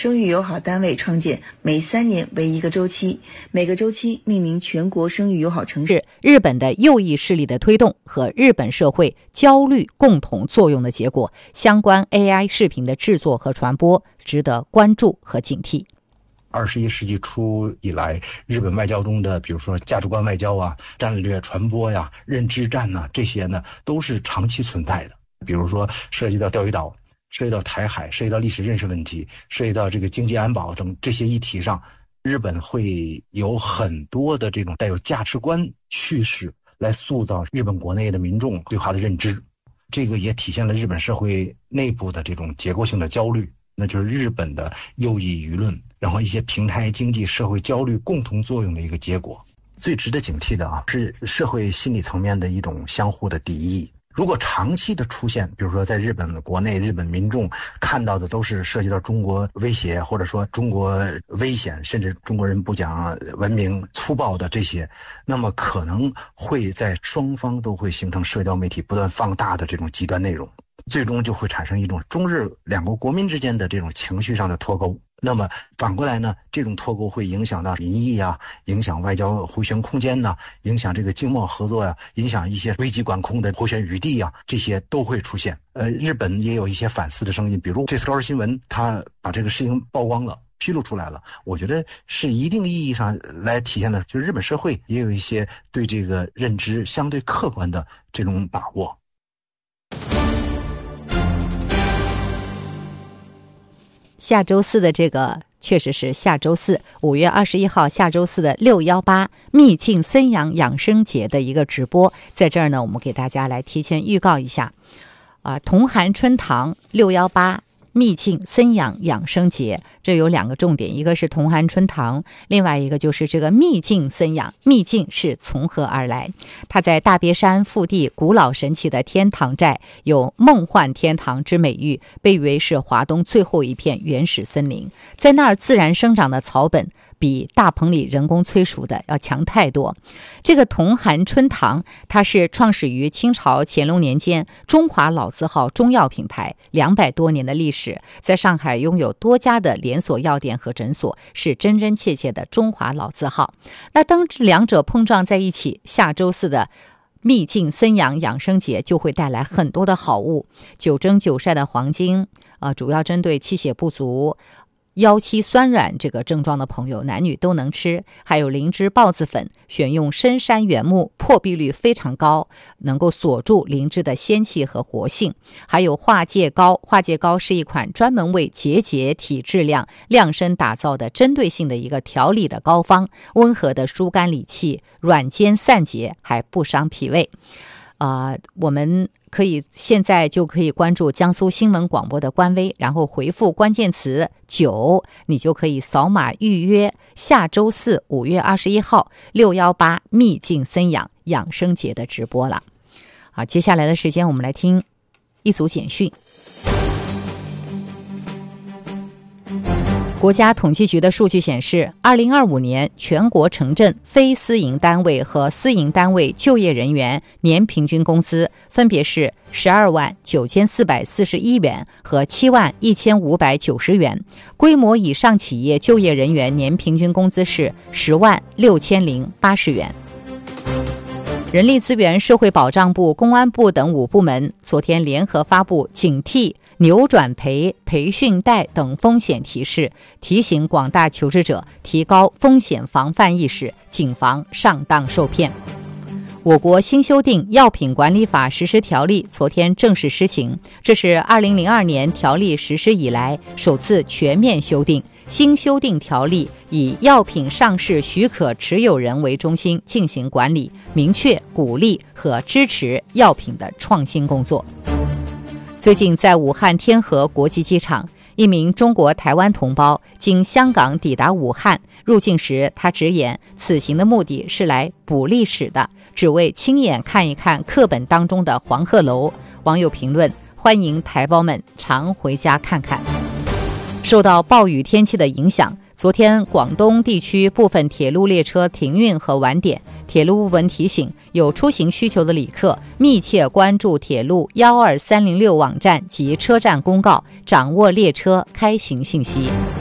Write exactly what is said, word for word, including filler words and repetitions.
生育友好单位创建每三年为一个周期，每个周期命名全国生育友好城市。 日本的右翼势力的推动和日本社会焦虑共同作用的结果，相关 A I 视频的制作和传播值得关注和警惕。 二十一世纪初以来，日本外交中的比如说价值观外交啊、战略传播呀、认知战呐、啊，这些呢都是长期存在的。比如说涉及到钓鱼岛、涉及到台海、涉及到历史认识问题、涉及到这个经济安保等这些议题上，日本会有很多的这种带有价值观叙事来塑造日本国内的民众对它的认知。这个也体现了日本社会内部的这种结构性的焦虑，那就是日本的右翼舆论，然后一些平台经济社会焦虑共同作用的一个结果。最值得警惕的啊，是社会心理层面的一种相互的敌意。如果长期的出现，比如说在日本国内，日本民众看到的都是涉及到中国威胁，或者说中国危险，甚至中国人不讲文明、粗暴的这些，那么可能会在双方都会形成社交媒体不断放大的这种极端内容，最终就会产生一种中日两国国民之间的这种情绪上的脱钩。那么反过来呢，这种脱钩会影响到民意啊，影响外交回旋空间呐、啊，影响这个经贸合作呀、啊，影响一些危机管控的回旋余地啊，这些都会出现。呃，日本也有一些反思的声音，比如这次《朝日新闻》他把这个事情曝光了，披露出来了，我觉得是一定意义上来体现了，就是日本社会也有一些对这个认知相对客观的这种把握。 下周四的这个确实是下周四，五月二十一号下周四的六一八秘境森养养生节的一个直播，在这儿呢，我们给大家来提前预告一下，啊，同寒春堂六一八秘境森养养生节，这有两个重点，一个是同寒春堂，另外一个就是这个秘境森养。秘境是从何而来？它在大别山腹地古老神奇的天堂寨，有梦幻天堂之美誉，被誉为是华东最后一片原始森林。在那儿自然生长的草本比大棚里人工催熟的要强太多。这个同寒春堂，它是创始于清朝乾隆年间，中华老字号中药品牌，两百多年的历史，在上海拥有多家的连锁药店和诊所，是真真切切的中华老字号。那当两者碰撞在一起，下周四的秘境森养养生节就会带来很多的好物。九蒸九晒的黄金，呃，主要针对气血不足、腰膝酸软这个症状的朋友，男女都能吃。还有灵芝孢子粉，选用深山原木，破壁率非常高，能够锁住灵芝的仙气和活性。还有化界膏，化界膏是一款专门为结节体质量量身打造的针对性的一个调理的膏方，温和的疏肝理气，软坚散结，还不伤脾胃。呃，我们可以现在就可以关注江苏新闻广播的官微，然后回复关键词九，你就可以扫码预约下周四五月二十一号六一八秘境森养养生节的直播了。好，接下来的时间我们来听一组简讯。国家统计局的数据显示，二零二五年全国城镇非私营单位和私营单位就业人员年平均工资分别是十二万九千四百四十一元和七万一千五百九十元，规模以上企业就业人员年平均工资是十万六千零八十元。人力资源社会保障部、公安部等五部门昨天联合发布警惕扭转赔、培训贷等风险提示，提醒广大求职者提高风险防范意识，谨防上当受骗。我国新修订药品管理法实施条例昨天正式施行，这是二零零二年条例实施以来首次全面修订。新修订条例以药品上市许可持有人为中心进行管理，明确鼓励和支持药品的创新工作。最近在武汉天河国际机场，一名中国台湾同胞经香港抵达武汉，入境时他直言此行的目的是来补历史的，只为亲眼看一看课本当中的黄鹤楼。网友评论：欢迎台胞们常回家看看。受到暴雨天气的影响，昨天广东地区部分铁路列车停运和晚点，铁路文提醒有出行需求的旅客密切关注铁路一二三零六网站及车站公告，掌握列车开行信息。